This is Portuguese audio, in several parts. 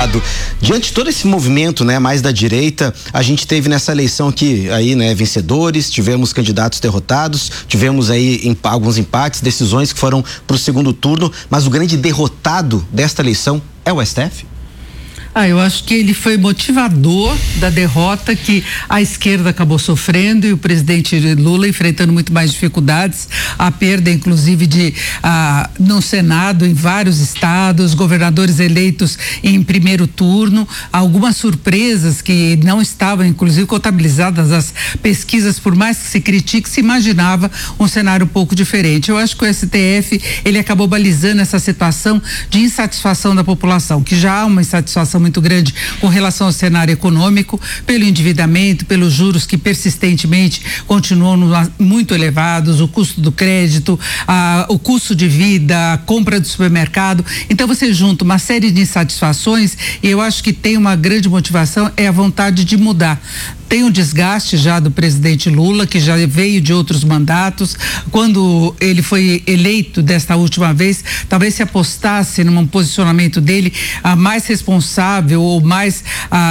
deputado, diante de todo esse movimento, né, mais da direita, a gente teve nessa eleição aqui, aí, né, vencedores, tivemos candidatos derrotados, tivemos aí alguns empates, decisões que foram para o segundo turno, mas o grande derrotado desta eleição é o STF? Eu acho que ele foi motivador da derrota que a esquerda acabou sofrendo e o presidente Lula enfrentando muito mais dificuldades, a perda inclusive no Senado em vários estados, governadores eleitos em primeiro turno, algumas surpresas que não estavam inclusive contabilizadas nas pesquisas, por mais que se critique, se imaginava um cenário um pouco diferente. Eu acho que o STF, ele acabou balizando essa situação de insatisfação da população, que já há uma insatisfação muito grande com relação ao cenário econômico, pelo endividamento, pelos juros que persistentemente continuam muito elevados, o custo do crédito, o custo de vida, a compra do supermercado. Então você junta uma série de insatisfações e eu acho que tem uma grande motivação, é a vontade de mudar. Tem um desgaste já do presidente Lula, que já veio de outros mandatos. Quando ele foi eleito desta última vez, talvez se apostasse num posicionamento dele mais responsável ou mais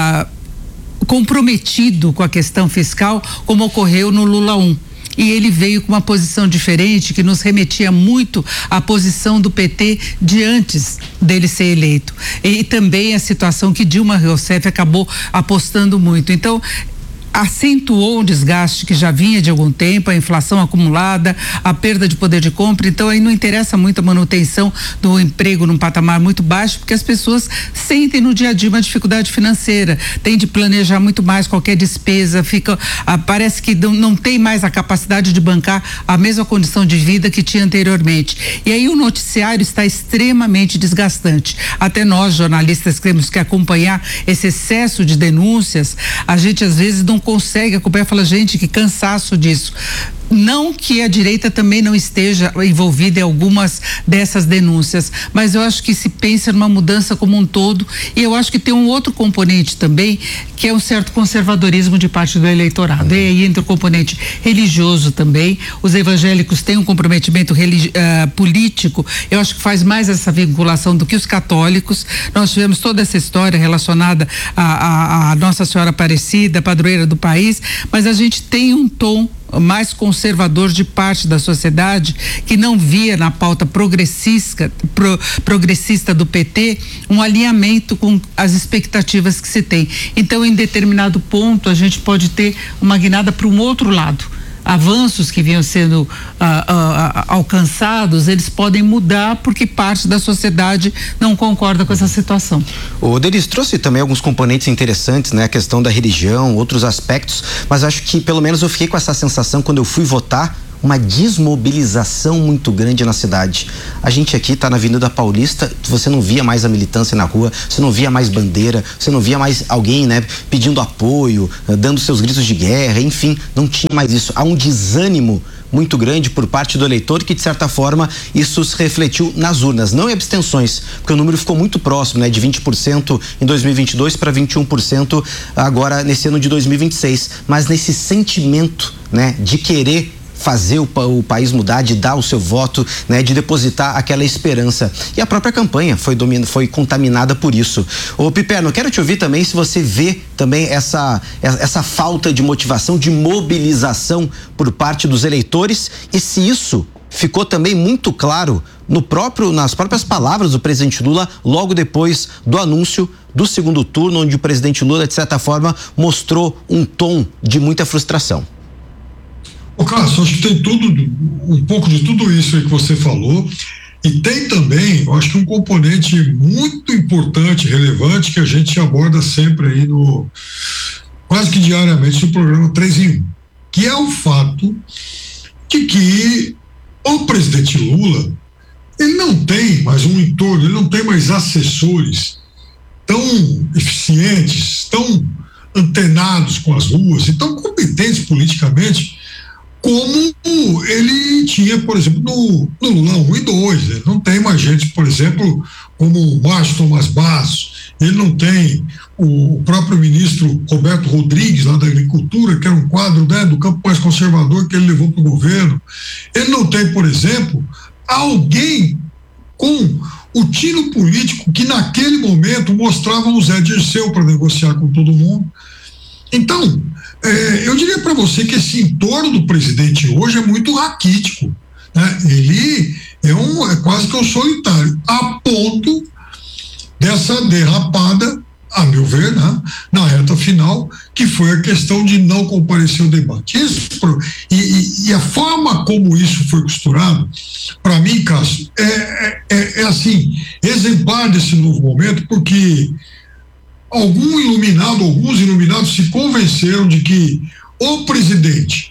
comprometido com a questão fiscal, como ocorreu no Lula 1. E ele veio com uma posição diferente que nos remetia muito à posição do PT de antes dele ser eleito. E também a situação que Dilma Rousseff acabou apostando muito. Então, acentuou um desgaste que já vinha de algum tempo, a inflação acumulada, a perda de poder de compra. Então aí não interessa muito a manutenção do emprego num patamar muito baixo, porque as pessoas sentem no dia a dia uma dificuldade financeira, tem de planejar muito mais qualquer despesa, parece que não tem mais a capacidade de bancar a mesma condição de vida que tinha anteriormente. E aí o noticiário está extremamente desgastante. Até nós, jornalistas, temos que acompanhar esse excesso de denúncias. A gente às vezes não consegue acompanhar, fala, gente, que cansaço disso. Não que a direita também não esteja envolvida em algumas dessas denúncias, mas eu acho que se pensa numa mudança como um todo, e eu acho que tem um outro componente também, que é um certo conservadorismo de parte do eleitorado. E aí entra o componente religioso também. Os evangélicos têm um comprometimento político, eu acho que faz mais essa vinculação do que os católicos. Nós tivemos toda essa história relacionada a Nossa Senhora Aparecida, padroeira do país, mas a gente tem um tom mais conservador de parte da sociedade que não via na pauta progressista do PT um alinhamento com as expectativas que se tem. Então, em determinado ponto, a gente pode ter uma guinada para um outro lado. Avanços que vinham sendo alcançados, eles podem mudar porque parte da sociedade não concorda com essa situação. O Denis trouxe também alguns componentes interessantes, né? A questão da religião, outros aspectos, mas acho que pelo menos eu fiquei com essa sensação quando eu fui votar, uma desmobilização muito grande na cidade. A gente aqui tá na Avenida Paulista, você não via mais a militância na rua, você não via mais bandeira, você não via mais alguém, né, pedindo apoio, dando seus gritos de guerra, enfim, não tinha mais isso. Há um desânimo muito grande por parte do eleitor que, de certa forma, isso se refletiu nas urnas, não em abstenções, porque o número ficou muito próximo, né, de 20% em 2022 para 21% agora nesse ano de 2026, mas nesse sentimento, né, de querer fazer o país mudar, de dar o seu voto, né, de depositar aquela esperança. E a própria campanha foi contaminada por isso. Ô Piperno, quero te ouvir também se você vê também essa falta de motivação, de mobilização por parte dos eleitores e se isso ficou também muito claro nas próprias palavras do presidente Lula logo depois do anúncio do segundo turno, onde o presidente Lula, de certa forma, mostrou um tom de muita frustração. Cássio, acho que tem um pouco de tudo isso aí que você falou, e tem também, eu acho que um componente muito importante, relevante, que a gente aborda sempre aí quase que diariamente no programa 3 em 1, que é o fato de que o presidente Lula, ele não tem mais um entorno, ele não tem mais assessores tão eficientes, tão antenados com as ruas e tão competentes politicamente como ele tinha, por exemplo, no Lula 1 e 2. Ele não tem mais gente, por exemplo, como o Márcio Tomás Basso, ele não tem o próprio ministro Roberto Rodrigues, lá da Agricultura, que era um quadro, né, do campo mais conservador que ele levou para o governo. Ele não tem, por exemplo, alguém com o tino político que naquele momento mostrava o Zé Dirceu para negociar com todo mundo. Então, eu diria para você que esse entorno do presidente hoje é muito raquítico, né? Ele é quase que um solitário, a ponto dessa derrapada, a meu ver, né, na reta final, que foi a questão de não comparecer ao debate. E a forma como isso foi costurado, para mim, Cássio, é assim, exemplar desse novo momento, porque alguns iluminados se convenceram de que o presidente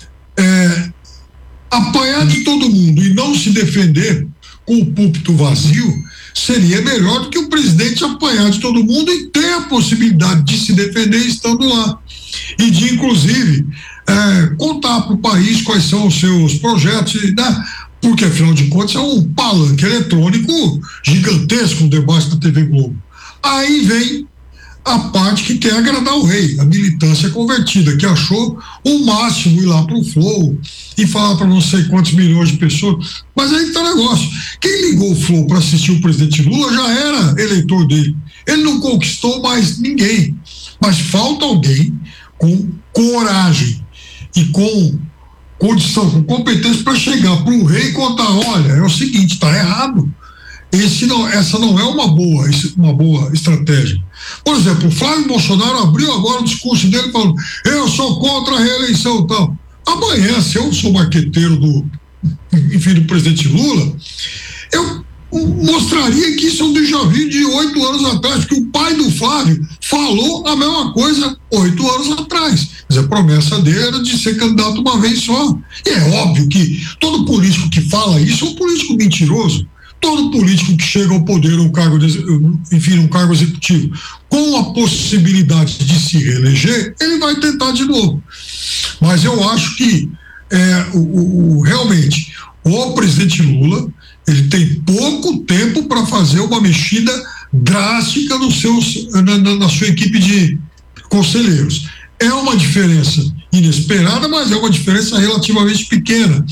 apanhar de todo mundo e não se defender com o púlpito vazio seria melhor do que o presidente apanhar de todo mundo e ter a possibilidade de se defender estando lá. E de, inclusive, contar para o país quais são os seus projetos, né? Porque, afinal de contas, é um palanque eletrônico gigantesco o debate da TV Globo. Aí vem a parte que quer agradar o rei, a militância convertida, que achou o máximo ir lá para o Flow e falar para não sei quantos milhões de pessoas. Mas aí está o negócio. Quem ligou o Flow para assistir o presidente Lula já era eleitor dele. Ele não conquistou mais ninguém. Mas falta alguém com coragem e com condição, com competência para chegar para o rei e contar: olha, é o seguinte, está errado. Essa não é uma boa estratégia. Por exemplo, o Flávio Bolsonaro abriu agora o discurso dele falando: eu sou contra a reeleição e tal. Amanhã, se eu sou marqueteiro do presidente Lula, eu mostraria que isso é um déjà vu de 8 anos atrás, porque o pai do Flávio falou a mesma coisa 8 anos atrás. Mas a promessa dele era de ser candidato uma vez só. E é óbvio que todo político que fala isso é um político mentiroso. Todo político que chega ao poder, um cargo executivo, com a possibilidade de se reeleger, ele vai tentar de novo. Mas eu acho que realmente o presidente Lula, ele tem pouco tempo para fazer uma mexida drástica na sua equipe de conselheiros. É uma diferença inesperada, mas é uma diferença relativamente pequena,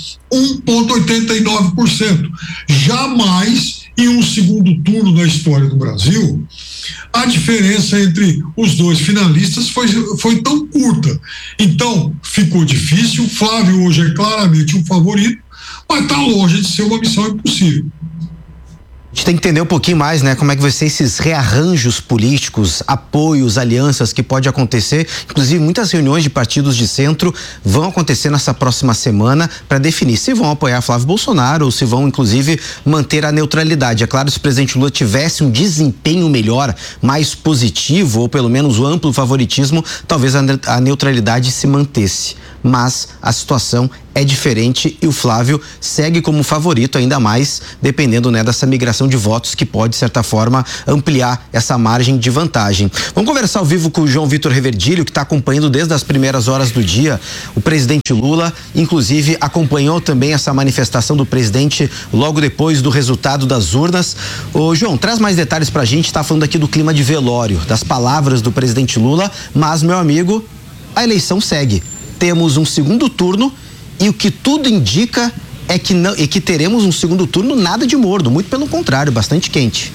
1,89%. Jamais em um segundo turno na história do Brasil a diferença entre os dois finalistas foi tão curta. Então ficou difícil. Flávio hoje é claramente um favorito, mas está longe de ser uma missão impossível. A gente tem que entender um pouquinho mais, né, como é que vai ser esses rearranjos políticos, apoios, alianças que pode acontecer. Inclusive, muitas reuniões de partidos de centro vão acontecer nessa próxima semana para definir se vão apoiar Flávio Bolsonaro ou se vão, inclusive, manter a neutralidade. É claro, se o presidente Lula tivesse um desempenho melhor, mais positivo, ou pelo menos o amplo favoritismo, talvez a neutralidade se mantesse. Mas a situação é diferente e o Flávio segue como favorito, ainda mais dependendo, né, dessa migração de votos que pode, de certa forma, ampliar essa margem de vantagem. Vamos conversar ao vivo com o João Vitor Reverdilho, que está acompanhando desde as primeiras horas do dia o presidente Lula, inclusive acompanhou também essa manifestação do presidente logo depois do resultado das urnas. Ô, João, traz mais detalhes pra gente. Está falando aqui do clima de velório, das palavras do presidente Lula, mas, meu amigo, a eleição segue. Temos um segundo turno e o que tudo indica é que teremos um segundo turno nada de morno, muito pelo contrário, bastante quente.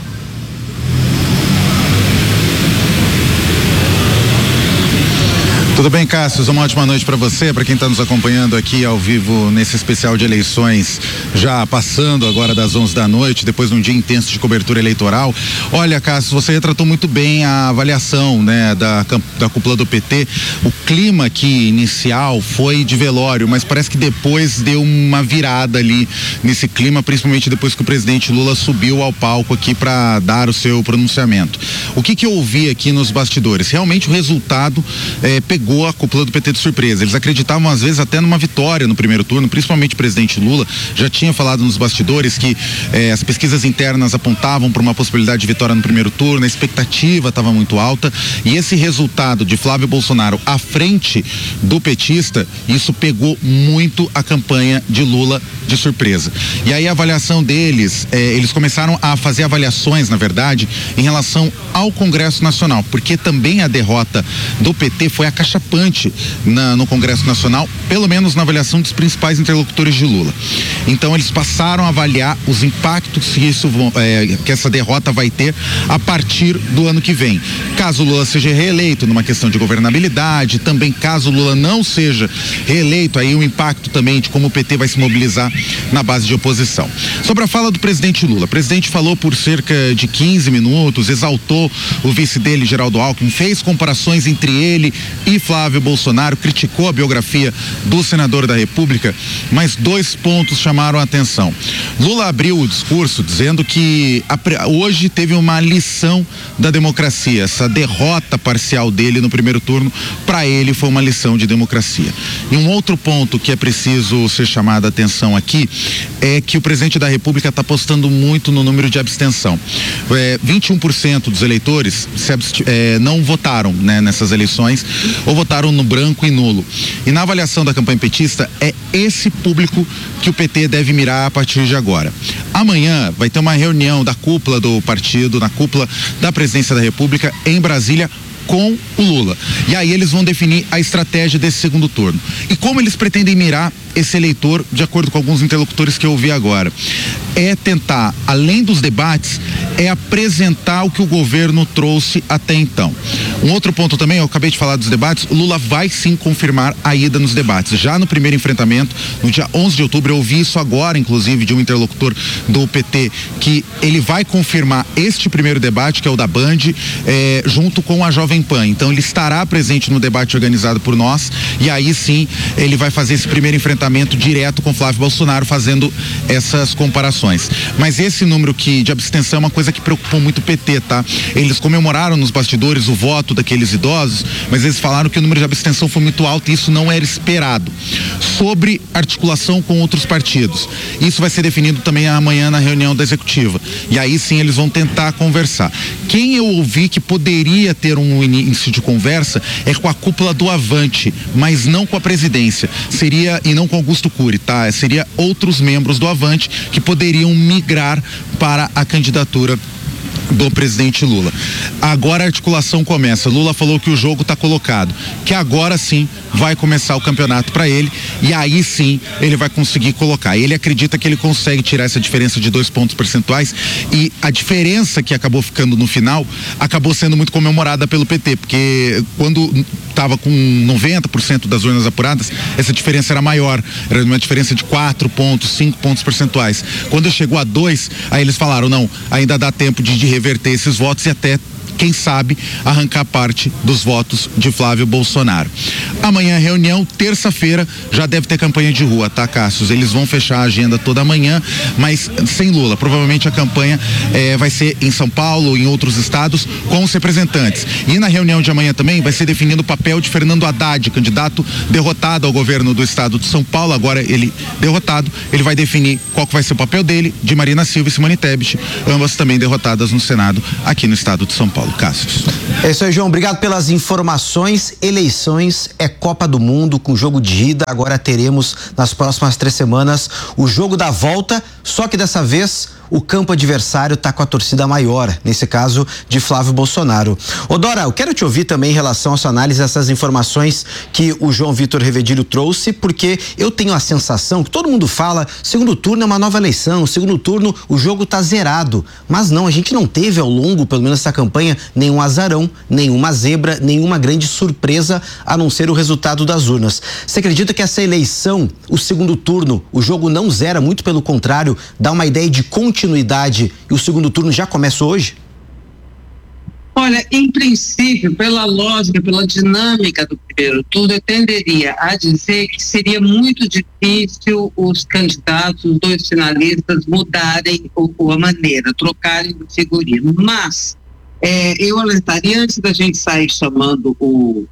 Tudo bem, Cássio? Uma ótima noite para você, para quem está nos acompanhando aqui ao vivo nesse especial de eleições, já passando agora das 11 da noite, depois de um dia intenso de cobertura eleitoral. Olha, Cássio, você retratou muito bem a avaliação, né, da cúpula do PT. O clima aqui inicial foi de velório, mas parece que depois deu uma virada ali nesse clima, principalmente depois que o presidente Lula subiu ao palco aqui para dar o seu pronunciamento. O que eu ouvi aqui nos bastidores? Realmente o resultado pegou a cúpula do PT de surpresa. Eles acreditavam às vezes até numa vitória no primeiro turno, principalmente o presidente Lula já tinha falado nos bastidores que as pesquisas internas apontavam para uma possibilidade de vitória no primeiro turno, a expectativa estava muito alta e esse resultado de Flávio Bolsonaro à frente do petista, isso pegou muito a campanha de Lula de surpresa. E aí a avaliação deles, eles começaram a fazer avaliações, na verdade, em relação ao Congresso Nacional, porque também a derrota do PT foi acachetada acachapante no Congresso Nacional, pelo menos na avaliação dos principais interlocutores de Lula. Então eles passaram a avaliar os impactos que essa derrota vai ter a partir do ano que vem. Caso Lula seja reeleito numa questão de governabilidade, também caso Lula não seja reeleito, aí o impacto também de como o PT vai se mobilizar na base de oposição. Sobre a fala do presidente Lula, o presidente falou por cerca de 15 minutos, exaltou o vice dele, Geraldo Alckmin, fez comparações entre ele e Flávio Bolsonaro, criticou a biografia do senador da República, mas 2 pontos chamaram a atenção. Lula abriu o discurso dizendo que hoje teve uma lição da democracia. Essa derrota parcial dele no primeiro turno, para ele foi uma lição de democracia. E um outro ponto que é preciso ser chamado a atenção aqui é que o presidente da República está apostando muito no número de abstenção. 21% dos eleitores não votaram, né, nessas eleições, ou votaram no branco e nulo. E na avaliação da campanha petista, é esse público que o PT deve mirar a partir de agora. Amanhã vai ter uma reunião da cúpula do partido, na cúpula da presidência da República em Brasília, com o Lula. E aí eles vão definir a estratégia desse segundo turno. E como eles pretendem mirar esse eleitor, de acordo com alguns interlocutores que eu ouvi agora, é tentar, além dos debates, é apresentar o que o governo trouxe até então. Um outro ponto também, eu acabei de falar dos debates, Lula vai sim confirmar a ida nos debates. Já no primeiro enfrentamento, no dia 11 de outubro, eu ouvi isso agora, inclusive, de um interlocutor do PT, que ele vai confirmar este primeiro debate, que é o da Band, junto com a Jovem Pan. Então ele estará presente no debate organizado por nós, e aí sim ele vai fazer esse primeiro enfrentamento direto com Flávio Bolsonaro, fazendo essas comparações. Mas esse número de abstenção é uma coisa que preocupou muito o PT, tá? Eles comemoraram nos bastidores o voto daqueles idosos, mas eles falaram que o número de abstenção foi muito alto e isso não era esperado. Sobre articulação com outros partidos, isso vai ser definido também amanhã na reunião da executiva, e aí sim eles vão tentar conversar. Quem eu ouvi que poderia ter um início de conversa é com a cúpula do Avante, mas não com a presidência, e não com Augusto Cury, tá? Seria outros membros do Avante que poderiam migrar para a candidatura do presidente Lula. Agora a articulação começa. Lula falou que o jogo está colocado, que agora sim vai começar o campeonato para ele, e aí sim ele vai conseguir colocar. Ele acredita que ele consegue tirar essa diferença de 2 pontos percentuais, e a diferença que acabou ficando no final acabou sendo muito comemorada pelo PT, porque quando estava com 90% das urnas apuradas, essa diferença era maior, era uma diferença de 4 pontos, 5 pontos percentuais. Quando chegou a 2, aí eles falaram, não, ainda dá tempo de reverter esses votos e até, quem sabe, arrancar parte dos votos de Flávio Bolsonaro. Amanhã reunião, terça-feira já deve ter campanha de rua, tá, Cássio? Eles vão fechar a agenda toda manhã, mas sem Lula. Provavelmente a campanha vai ser em São Paulo, em outros estados, com os representantes. E na reunião de amanhã também vai ser definido o papel de Fernando Haddad, candidato derrotado ao governo do estado de São Paulo. Agora ele derrotado, ele vai definir qual que vai ser o papel dele, de Marina Silva e Simone Tebet, ambas também derrotadas no Senado aqui no estado de São Paulo. Cássio. É isso aí, João. Obrigado pelas informações. Eleições é Copa do Mundo com jogo de ida. Agora teremos nas próximas 3 semanas o jogo da volta, só que dessa vez o campo adversário está com a torcida maior, nesse caso de Flávio Bolsonaro. Ô Dora, eu quero te ouvir também em relação à sua análise dessas informações que o João Vitor Revedilho trouxe, porque eu tenho a sensação que todo mundo fala, segundo turno é uma nova eleição, segundo turno o jogo tá zerado, mas não, a gente não teve ao longo, pelo menos essa campanha, nenhum azarão, nenhuma zebra, nenhuma grande surpresa, a não ser o resultado das urnas. Você acredita que essa eleição, o segundo turno, o jogo não zera, muito pelo contrário, dá uma ideia de continuidade e o segundo turno já começa hoje? Olha, em princípio, pela lógica, pela dinâmica do primeiro turno, eu tenderia a dizer que seria muito difícil os candidatos, os 2 finalistas, mudarem a maneira, trocarem de figurino. Mas eu alertaria, antes da gente sair chamando o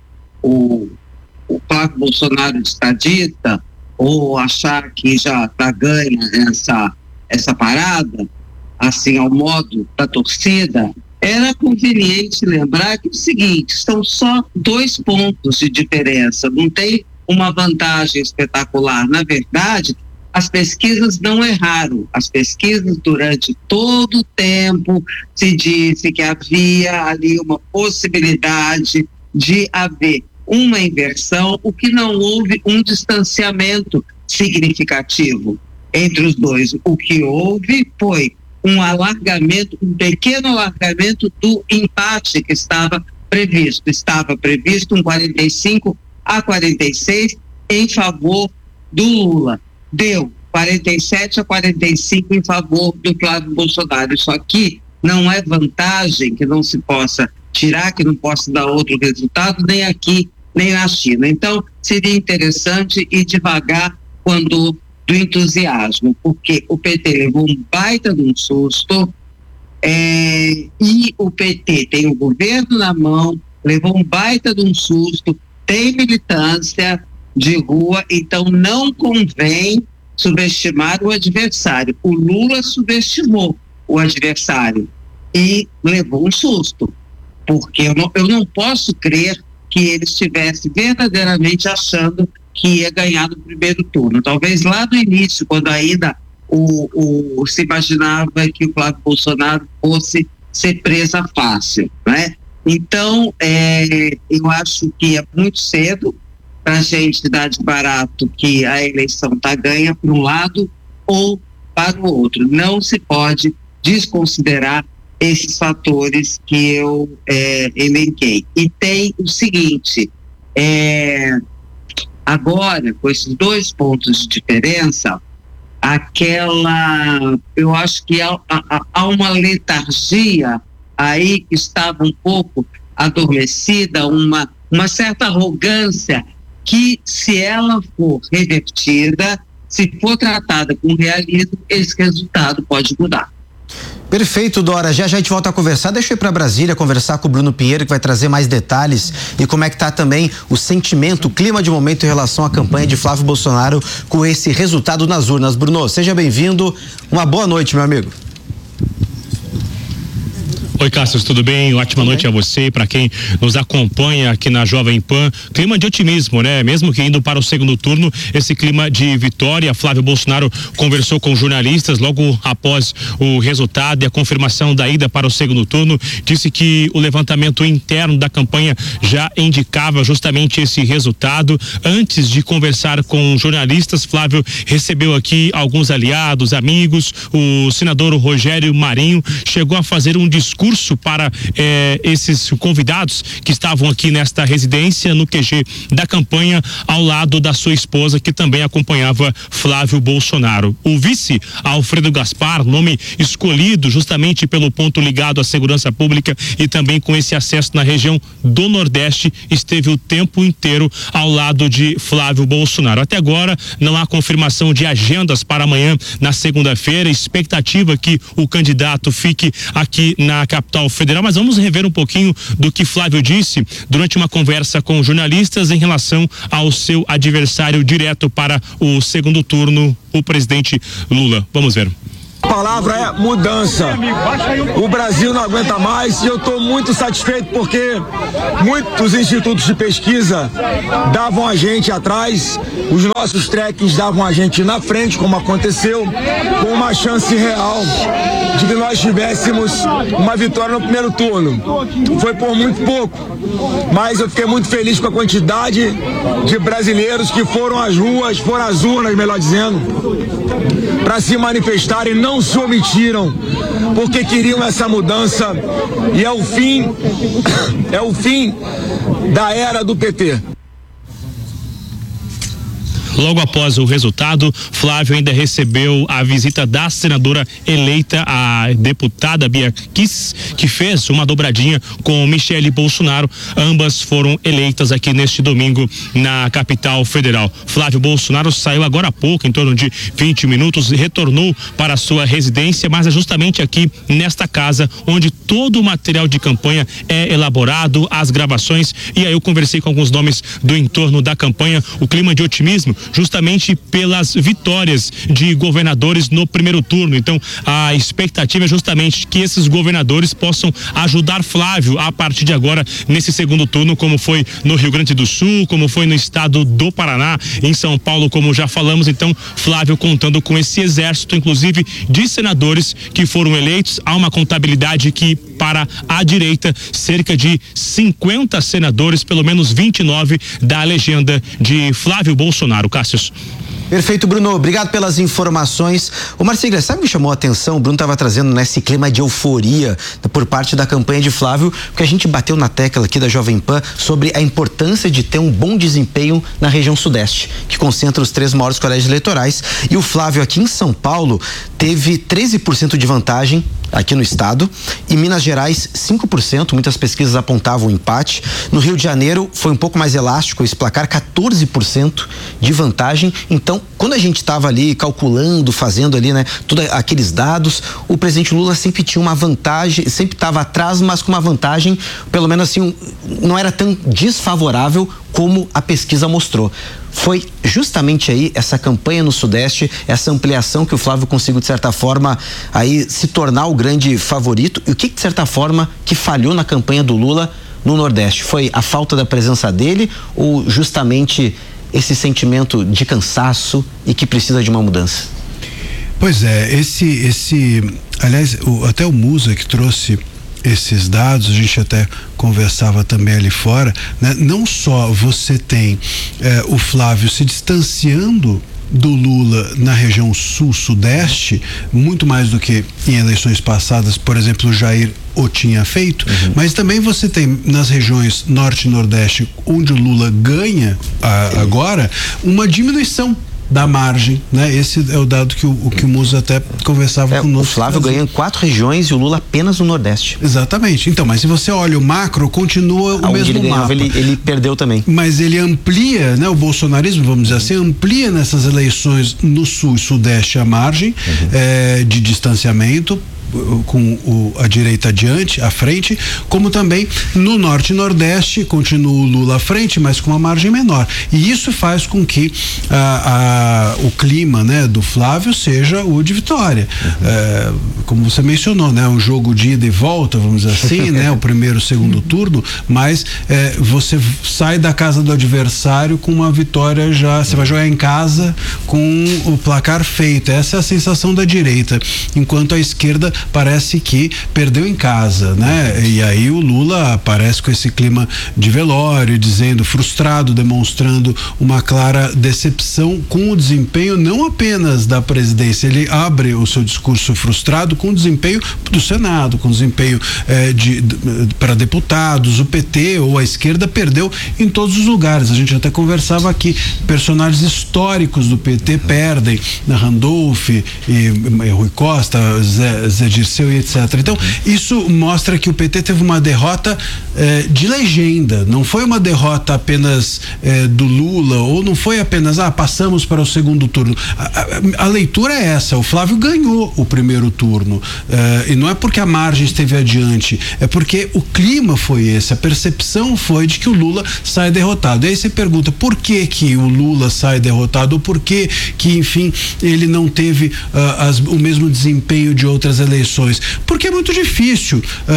Flávio Bolsonaro de estadista, ou achar que já está ganha essa parada, assim, ao modo da torcida, era conveniente lembrar que é o seguinte, são só 2 pontos de diferença, não tem uma vantagem espetacular. Na verdade, as pesquisas não erraram. As pesquisas, durante todo o tempo, se disse que havia ali uma possibilidade de haver uma inversão, o que não houve um distanciamento significativo entre os dois. O que houve foi um alargamento, um pequeno alargamento do empate que estava previsto. Estava previsto um 45-46 em favor do Lula. Deu 47-45 em favor do Flávio Bolsonaro. Isso aqui não é vantagem que não se possa tirar, que não possa dar outro resultado, nem aqui, nem na China. Então, seria interessante ir devagar quando do entusiasmo, porque o PT levou um baita de um susto, e o PT tem o governo na mão, levou um baita de um susto, tem militância de rua, então não convém subestimar o adversário. O Lula subestimou o adversário e levou um susto, porque eu não posso crer que ele estivesse verdadeiramente achando que ia ganhar no primeiro turno. Talvez lá no início, quando ainda se imaginava que o Flávio Bolsonaro fosse ser presa fácil, né? Então, eu acho que é muito cedo para a gente dar de barato que a eleição está ganha para um lado ou para o outro. Não se pode desconsiderar esses fatores que eu elenquei. E tem o seguinte, agora, com esses 2 pontos de diferença, eu acho que há uma letargia aí que estava um pouco adormecida, uma certa arrogância que, se ela for revertida, se for tratada com realismo, esse resultado pode mudar. Perfeito, Dora. Já a gente volta a conversar. Deixa eu ir para Brasília conversar com o Bruno Pinheiro, que vai trazer mais detalhes e como é que tá também o sentimento, o clima de momento em relação à campanha de Flávio Bolsonaro com esse resultado nas urnas. Bruno, seja bem-vindo. Uma boa noite, meu amigo. Oi, Cássio, tudo bem? Ótima noite a você, para quem nos acompanha aqui na Jovem Pan. Clima de otimismo, né? Mesmo que indo para o segundo turno, esse clima de vitória. Flávio Bolsonaro conversou com jornalistas logo após o resultado e a confirmação da ida para o segundo turno. Disse que o levantamento interno da campanha já indicava justamente esse resultado. Antes de conversar com jornalistas, Flávio recebeu aqui alguns aliados, amigos. O senador Rogério Marinho chegou a fazer um discurso para esses convidados que estavam aqui nesta residência no QG da campanha, ao lado da sua esposa, que também acompanhava Flávio Bolsonaro. O vice Alfredo Gaspar, nome escolhido justamente pelo ponto ligado à segurança pública e também com esse acesso na região do Nordeste, esteve o tempo inteiro ao lado de Flávio Bolsonaro. Até agora não há confirmação de agendas para amanhã, na segunda-feira. Expectativa que o candidato fique aqui na capital federal, mas vamos rever um pouquinho do que Flávio disse durante uma conversa com jornalistas em relação ao seu adversário direto para o segundo turno, o presidente Lula. Vamos ver. A palavra é mudança. O Brasil não aguenta mais e eu estou muito satisfeito porque muitos institutos de pesquisa davam a gente atrás, os nossos trackings davam a gente na frente, como aconteceu, com uma chance real de que nós tivéssemos uma vitória no primeiro turno. Foi por muito pouco, mas eu fiquei muito feliz com a quantidade de brasileiros que foram às ruas, foram às urnas, melhor dizendo, para se manifestarem. Não se omitiram, porque queriam essa mudança e é o fim da era do PT. Logo após o resultado, Flávio ainda recebeu a visita da senadora eleita, a deputada Bia Kicis, que fez uma dobradinha com Michele Bolsonaro. Ambas foram eleitas aqui neste domingo na capital federal. Flávio Bolsonaro saiu agora há pouco, em torno de 20 minutos, e retornou para a sua residência, mas é justamente aqui nesta casa onde todo o material de campanha é elaborado, as gravações, e aí eu conversei com alguns nomes do entorno da campanha. O clima de otimismo justamente pelas vitórias de governadores no primeiro turno. Então, a expectativa é justamente que esses governadores possam ajudar Flávio a partir de agora nesse segundo turno, como foi no Rio Grande do Sul, como foi no estado do Paraná, em São Paulo, como já falamos. Então, Flávio contando com esse exército, inclusive de senadores que foram eleitos. Há uma contabilidade que, para a direita, cerca de 50 senadores, pelo menos 29 da legenda de Flávio Bolsonaro. Cássius. Perfeito, Bruno. Obrigado pelas informações. O Marcília, sabe o que chamou a atenção? O Bruno estava trazendo nesse clima de euforia por parte da campanha de Flávio, porque a gente bateu na tecla aqui da Jovem Pan sobre a importância de ter um bom desempenho na região sudeste, que concentra os 3 maiores colégios eleitorais. E o Flávio aqui em São Paulo teve 13% de vantagem aqui no estado, e Minas Gerais 5%, muitas pesquisas apontavam um empate. No Rio de Janeiro foi um pouco mais elástico esse placar, 14% de vantagem. Então, quando a gente estava ali calculando, fazendo ali, né, todos aqueles dados, o presidente Lula sempre tinha uma vantagem, sempre estava atrás, mas com uma vantagem, pelo menos assim, não era tão desfavorável como a pesquisa mostrou. Foi justamente aí essa campanha no Sudeste, essa ampliação que o Flávio conseguiu, de certa forma, aí se tornar o grande favorito. E o que, de certa forma, que falhou na campanha do Lula no Nordeste? Foi a falta da presença dele ou justamente esse sentimento de cansaço e que precisa de uma mudança? Pois é, aliás, até o Musa que trouxe esses dados, a gente até conversava também ali fora, né? Não só você tem o Flávio se distanciando do Lula na região sul-sudeste, muito mais do que em eleições passadas, por exemplo, o Jair o tinha feito, mas também você tem nas regiões norte e nordeste, onde o Lula ganha agora, uma diminuição da margem, né? Esse é o dado que o Musa até conversava conosco. O Flávio ganha em 4 regiões e o Lula apenas no Nordeste. Exatamente. Então, mas se você olha o macro, continua o mesmo ele mapa. Ele perdeu também. Mas ele amplia, né? O bolsonarismo, vamos dizer assim, amplia nessas eleições no sul e sudeste a margem de distanciamento, com a direita adiante, à frente, como também no norte e nordeste continua o Lula à frente, mas com uma margem menor. E isso faz com que o clima, né, do Flávio seja o de vitória. Como você mencionou, né, um jogo de ida e volta, vamos dizer assim, né, o primeiro, segundo turno, mas você sai da casa do adversário com uma vitória já, você vai jogar em casa com o placar feito. Essa é a sensação da direita, enquanto a esquerda parece que perdeu em casa, né? E aí o Lula aparece com esse clima de velório, dizendo, frustrado, demonstrando uma clara decepção com o desempenho não apenas da presidência. Ele abre o seu discurso frustrado com o desempenho do Senado, com o desempenho para deputados. O PT ou a esquerda perdeu em todos os lugares. A gente até conversava aqui, personagens históricos do PT perdem, Randolph e Rui Costa, Zé Dirceu e etc. Então, isso mostra que o PT teve uma derrota de legenda, não foi uma derrota apenas do Lula, ou não foi apenas, passamos para o segundo turno. A leitura é essa, o Flávio ganhou o primeiro turno, e não é porque a margem esteve adiante, é porque o clima foi esse, a percepção foi de que o Lula sai derrotado. E aí você pergunta, por que que o Lula sai derrotado, ou por que enfim, ele não teve o mesmo desempenho de outras eleições? Porque é muito difícil.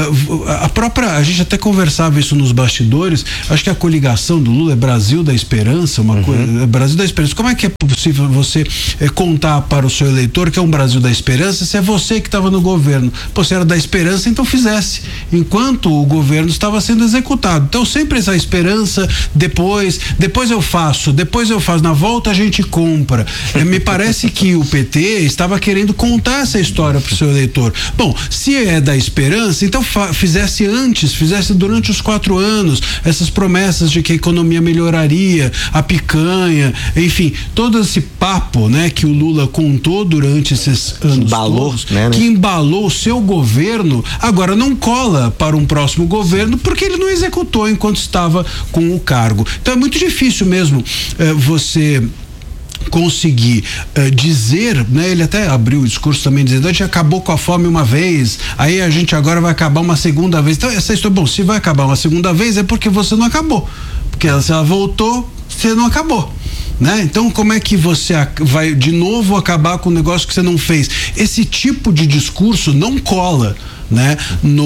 A gente até conversava isso nos bastidores. Acho que a coligação do Lula é Brasil da Esperança, Brasil da Esperança. Como é que é possível você contar para o seu eleitor que é um Brasil da Esperança se é você que estava no governo? Pô, se era da esperança, então fizesse, enquanto o governo estava sendo executado. Então sempre essa esperança, depois eu faço, na volta a gente compra. Me parece que o PT estava querendo contar essa história para o seu eleitor. Bom, se é da esperança, então fizesse durante os 4 anos, essas promessas de que a economia melhoraria, a picanha, enfim, todo esse papo, né, que o Lula contou durante esses anos todos, que embalou o seu governo, agora não cola para um próximo governo, porque ele não executou enquanto estava com o cargo. Então é muito difícil mesmo você conseguir dizer, né? Ele até abriu o discurso também dizendo, a gente acabou com a fome uma vez, aí a gente agora vai acabar uma segunda vez. Então essa história, bom, se vai acabar uma segunda vez é porque você não acabou, porque se ela voltou, você não acabou. né? Então como é que você vai de novo acabar com um negócio que você não fez? Esse tipo de discurso não cola, né,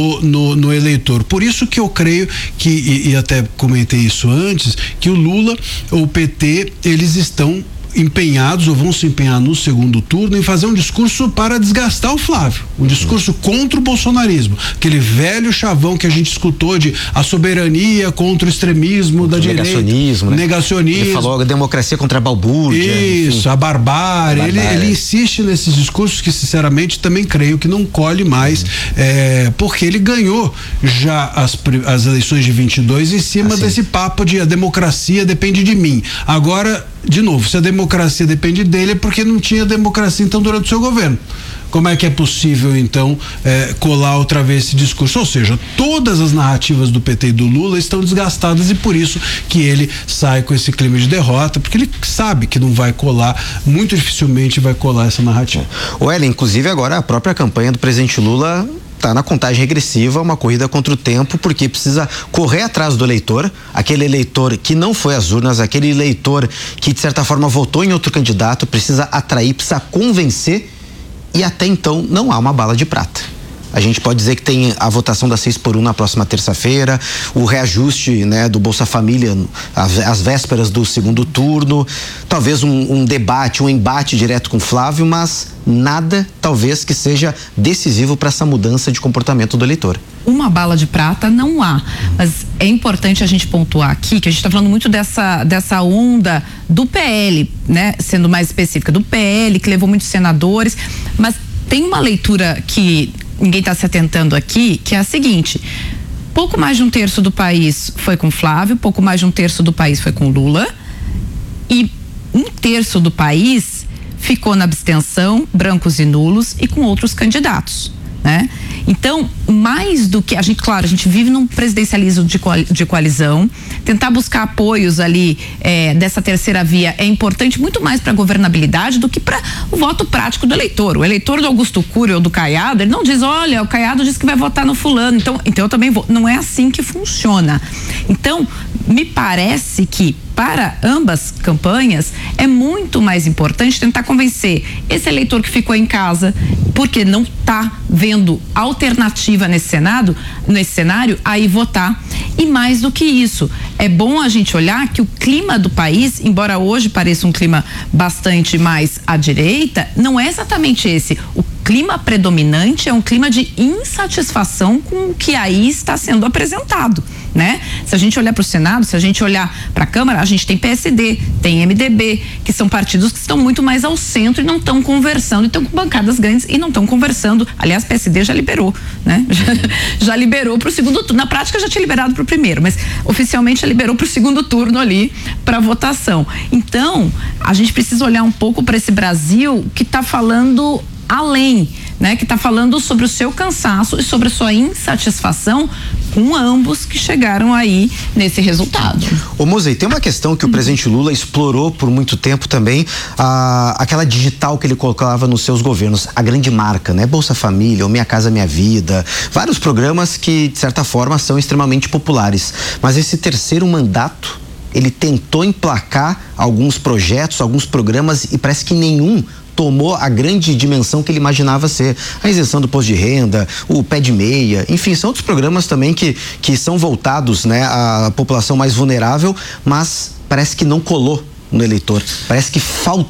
no eleitor. Por isso que eu creio que, e até comentei isso antes, que o Lula, o PT, eles estão empenhados ou vão se empenhar no segundo turno em fazer um discurso para desgastar o Flávio, um discurso contra o bolsonarismo, aquele velho chavão que a gente escutou de a soberania contra o extremismo da direita, negacionismo, né? Negacionismo. Ele falou a democracia contra a balbúrdia. Isso, enfim. A barbárie. Ele insiste nesses discursos que, sinceramente, também creio que não colhe mais, porque ele ganhou já as eleições de 22 em cima desse papo de a democracia depende de mim. Agora, de novo, se a democracia depende dele é porque não tinha democracia então durante o seu governo. Como é que é possível então colar outra vez esse discurso? Ou seja, todas as narrativas do PT e do Lula estão desgastadas e por isso que ele sai com esse clima de derrota, porque ele sabe que não vai colar, muito dificilmente vai colar essa narrativa. Inclusive agora a própria campanha do presidente Lula está na contagem regressiva, uma corrida contra o tempo, porque precisa correr atrás do eleitor, aquele eleitor que não foi às urnas, aquele eleitor que de certa forma votou em outro candidato, precisa atrair, precisa convencer, e até então não há uma bala de prata. A gente pode dizer que tem a votação da 6x1 na próxima terça-feira, o reajuste, né, do Bolsa Família às vésperas do segundo turno, talvez um debate, um embate direto com Flávio, mas nada talvez que seja decisivo para essa mudança de comportamento do eleitor. Uma bala de prata não há, mas é importante a gente pontuar aqui que a gente está falando muito dessa onda do PL, né, sendo mais específica, do PL que levou muitos senadores, mas tem uma leitura que ninguém está se atentando aqui, que é a seguinte: pouco mais de 1/3 do país foi com Flávio, pouco mais de 1/3 do país foi com Lula, e 1/3 do país ficou na abstenção, brancos e nulos, e com outros candidatos, né? Então, mais do que a gente vive num presidencialismo de coalizão, tentar buscar apoios ali dessa terceira via é importante muito mais para a governabilidade do que para o voto prático do eleitor. O eleitor do Augusto Cury ou do Caiado, ele não diz, olha, o Caiado disse que vai votar no fulano, então eu também vou. Não é assim que funciona. Então, me parece que para ambas campanhas é muito mais importante tentar convencer esse eleitor que ficou em casa porque não está vendo alternativa nesse cenário, aí votar. E mais do que isso, é bom a gente olhar que o clima do país, embora hoje pareça um clima bastante mais à direita, não é exatamente esse. O clima predominante é um clima de insatisfação com o que aí está sendo apresentado, né? Se a gente olhar para o Senado, se a gente olhar para a Câmara, a gente tem PSD, tem MDB, que são partidos que estão muito mais ao centro e não estão conversando, e estão com bancadas grandes e não estão conversando. Aliás, PSD já liberou, né? Já liberou para o segundo turno. Na prática já tinha liberado para o primeiro, mas oficialmente já liberou para o segundo turno ali para votação. Então, a gente precisa olhar um pouco para esse Brasil que está falando além, né? Que está falando sobre o seu cansaço e sobre a sua insatisfação com ambos que chegaram aí nesse resultado. Ô Mosei, tem uma questão que o presidente Lula explorou por muito tempo também, aquela digital que ele colocava nos seus governos, a grande marca, né? Bolsa Família, ou Minha Casa Minha Vida, vários programas que de certa forma são extremamente populares, mas esse terceiro mandato ele tentou emplacar alguns projetos, alguns programas e parece que nenhum tomou a grande dimensão que ele imaginava ser. A isenção do imposto de renda, o pé de meia, enfim, são outros programas também que são voltados, né, à população mais vulnerável, mas parece que não colou no eleitor. Parece que faltou